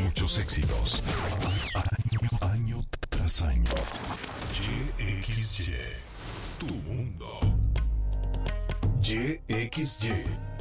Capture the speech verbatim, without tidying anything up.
muchos éxitos. Año, año tras año. Y X Y, tu mundo. Y X Y